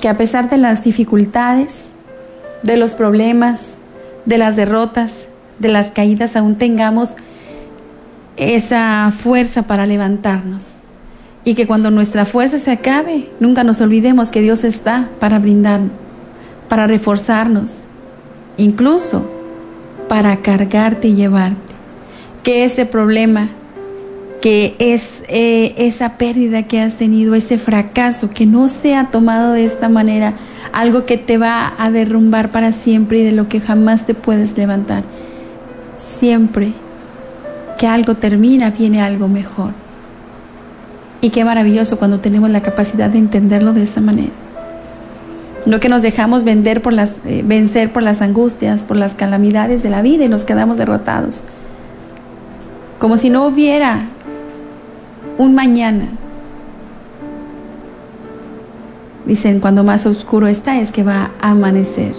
que a pesar de las dificultades, de los problemas, de las derrotas, de las caídas, aún tengamos esa fuerza para levantarnos. Y que cuando nuestra fuerza se acabe, nunca nos olvidemos que Dios está para brindarnos, para reforzarnos, incluso para cargarte y llevarte. Que ese problema, que es esa pérdida que has tenido, ese fracaso, que no sea tomado de esta manera, algo que te va a derrumbar para siempre y de lo que jamás te puedes levantar. Siempre que algo termina, viene algo mejor. Y qué maravilloso cuando tenemos la capacidad de entenderlo de esa manera. No que nos dejamos vencer por las angustias, por las calamidades de la vida y nos quedamos derrotados. Como si no hubiera un mañana. Dicen, cuando más oscuro está es que va a amanecer.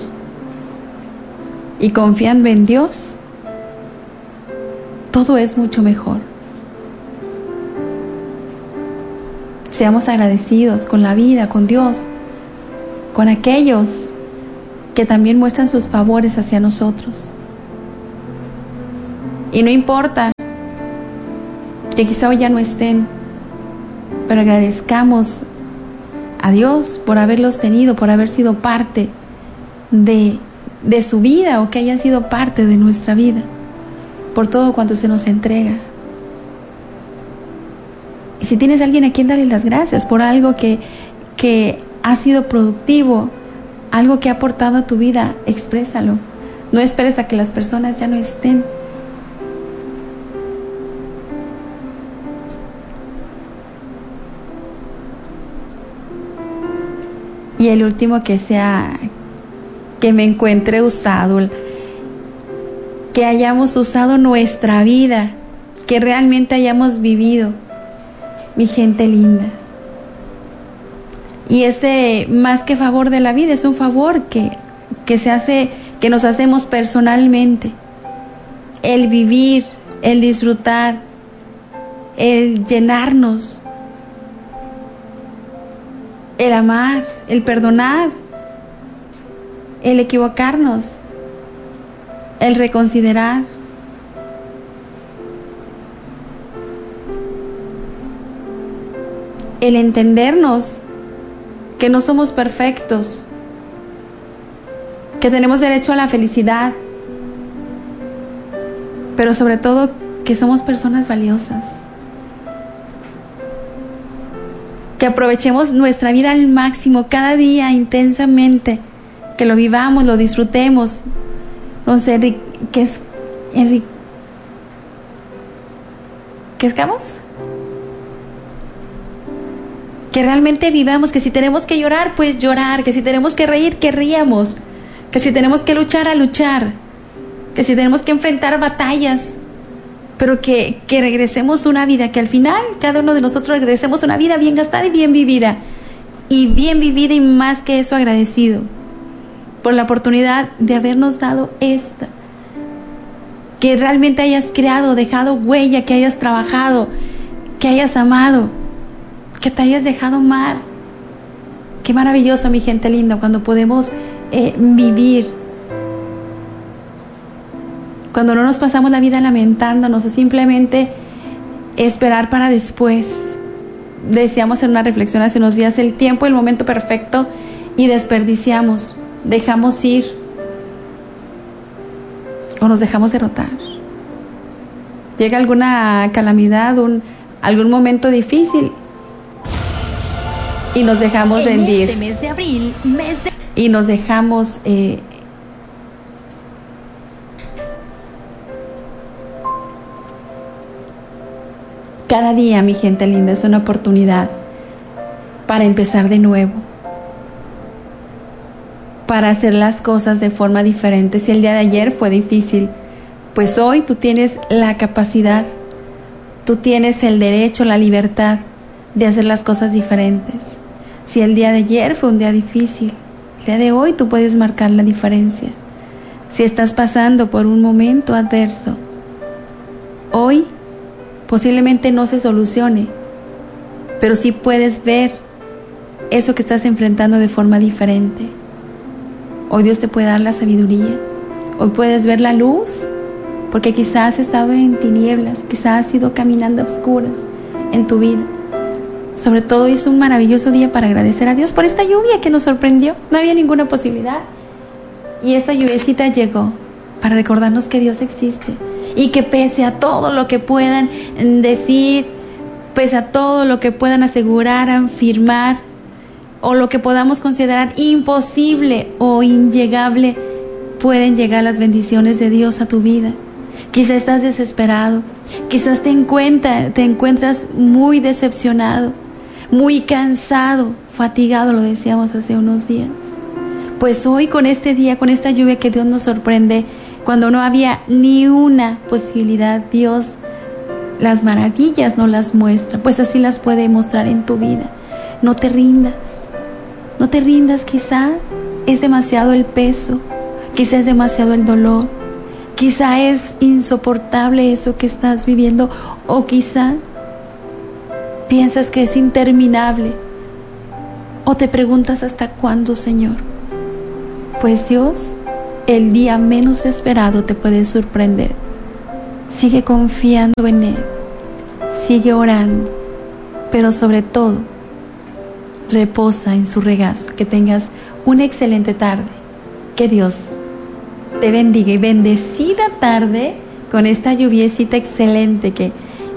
Y confiando en Dios, todo es mucho mejor. Seamos agradecidos con la vida, con Dios, con aquellos que también muestran sus favores hacia nosotros. Y no importa que quizá hoy ya no estén, pero agradezcamos a Dios por haberlos tenido, por haber sido parte de su vida o que hayan sido parte de nuestra vida, por todo cuanto se nos entrega. Y si tienes a alguien a quien darle las gracias por algo que ha sido productivo, algo que ha aportado a tu vida, exprésalo. No esperes a que las personas ya no estén. Y el último que me encuentre usado, que hayamos usado nuestra vida, que realmente hayamos vivido, mi gente linda. Y ese más que favor de la vida es un favor que se hace, que nos hacemos personalmente. El vivir, el disfrutar, el llenarnos, el amar, el perdonar, el equivocarnos, el reconsiderar. El entendernos que no somos perfectos, que tenemos derecho a la felicidad, pero sobre todo que somos personas valiosas. Que aprovechemos nuestra vida al máximo, cada día intensamente, que lo vivamos, lo disfrutemos, nos enriquezcamos. Que realmente vivamos, que si tenemos que llorar, pues llorar, que si tenemos que reír, que ríamos, que si tenemos que luchar, a luchar, que si tenemos que enfrentar batallas, pero que regresemos una vida, que al final cada uno de nosotros regresemos una vida bien gastada y bien vivida y más que eso agradecido por la oportunidad de habernos dado esta, que realmente hayas creado, dejado huella, que hayas trabajado, que hayas amado, que te hayas dejado amar. Qué maravilloso, mi gente linda, cuando podemos vivir, cuando no nos pasamos la vida lamentándonos o simplemente esperar para después. Decíamos en una reflexión hace unos días, el tiempo, el momento perfecto, y desperdiciamos, dejamos ir o nos dejamos derrotar. Llega alguna calamidad, algún momento difícil y nos dejamos rendir. Este mes de abril, y nos dejamos cada día, mi gente linda, es una oportunidad para empezar de nuevo, para hacer las cosas de forma diferente. Si el día de ayer fue difícil, pues hoy tú tienes la capacidad, tú tienes el derecho, la libertad de hacer las cosas diferentes. Si el día de ayer fue un día difícil, el día de hoy tú puedes marcar la diferencia. Si estás pasando por un momento adverso, hoy posiblemente no se solucione, pero sí puedes ver eso que estás enfrentando de forma diferente. Hoy Dios te puede dar la sabiduría. Hoy puedes ver la luz, porque quizás has estado en tinieblas, quizás has ido caminando a oscuras en tu vida. Sobre todo, hoy es un maravilloso día para agradecer a Dios por esta lluvia que nos sorprendió. No había ninguna posibilidad. Y esta lluviecita llegó para recordarnos que Dios existe y que pese a todo lo que puedan decir, pese a todo lo que puedan asegurar, afirmar, o lo que podamos considerar imposible o inllegable, pueden llegar las bendiciones de Dios a tu vida. Quizás estás desesperado, quizás te encuentras muy decepcionado, muy cansado, fatigado, lo decíamos hace unos días. Pues hoy, con este día, con esta lluvia que Dios nos sorprende, cuando no había ni una posibilidad, Dios las maravillas nos las muestra, pues así las puede mostrar en tu vida. No te rindas, no te rindas. Quizá es demasiado el peso, quizá es demasiado el dolor, quizá es insoportable eso que estás viviendo, o quizá piensas que es interminable, o te preguntas hasta cuándo, Señor. Pues Dios, el día menos esperado, te puede sorprender. Sigue confiando en Él, sigue orando, pero sobre todo, reposa en su regazo. Que tengas una excelente tarde. Que Dios te bendiga y bendecida tarde con esta lluviecita excelente que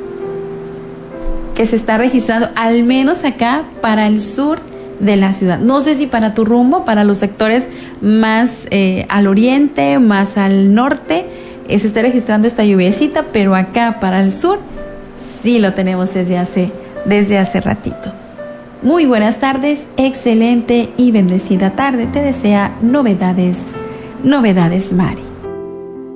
se está registrando, al menos acá para el sur de la ciudad. No sé si para tu rumbo, para los sectores más al oriente, más al norte, se está registrando esta lluviecita, pero acá para el sur sí lo tenemos desde hace ratito. Muy buenas tardes, excelente y bendecida tarde. Te desea Novedades Mari.